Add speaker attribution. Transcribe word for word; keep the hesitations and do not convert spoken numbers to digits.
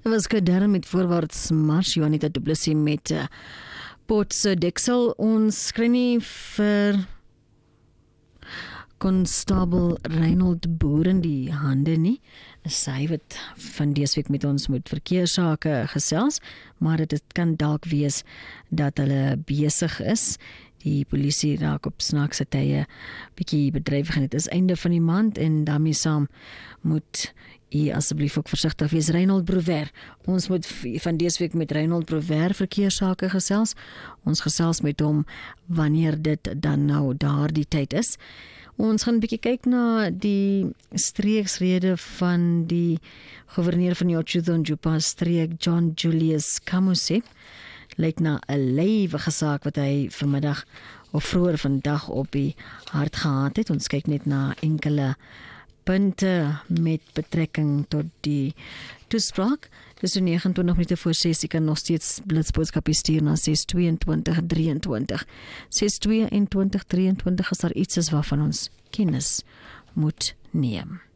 Speaker 1: Dit was Kader met voorwaarts mars, Juanita Du Plessis met uh, Potse Deksel. Ons kry nie vir Konstabel Reinhold Boer in die hande nie. Sy wat van dese week met ons met verkeersake gesels, maar dit kan dalk wees dat hulle besig is. Die polisie raak op snaakse tye bietjie bedrywig en dit is einde van die maand en daarmee saam moet u asseblief ook versigtig wees. Reinhold Brouwer, ons moet van dese week met Reinhold Brouwer verkeersake gesels. Ons gesels met hom wanneer dit dan nou daardie tyd is. Ons gaan 'n bietjie kyk na die streeksrede van die gouverneur van die Otjizo-Njupa streek, John Julius Kamuse. Lyk na 'n lewige saak wat hy vanmiddag of vroeër vandag op die hart gehad het. Ons kyk net na enkele punte met betrekking tot die toespraak. Dis so nege en twintig minute voor ses, jy kan nog steeds blitsboodskap stuur na ses twee twee drie twee. ses twee twee drie twee as daar iets is waarvan ons kennis moet neem.